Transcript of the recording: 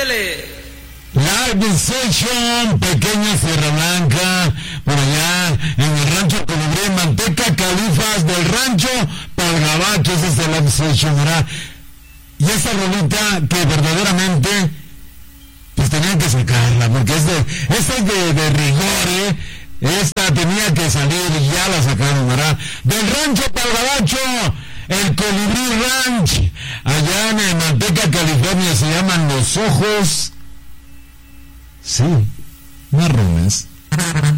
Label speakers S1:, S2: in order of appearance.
S1: Échale.
S2: Live Session, pequeña Sierra Blanca, por allá en el rancho Colibrí, Manteca, Califas del rancho Palgabacho, ese es el Live Session, ¿verdad? Y esa rolita que verdaderamente, pues tenían que sacarla, porque esta es de rigor, esta tenía que salir y ya la sacaron, ¿verdad? Del rancho Palgabacho, el Colibrí Ranch, allá en Manteca, California, se llaman Los Ojos. Sí, marrones.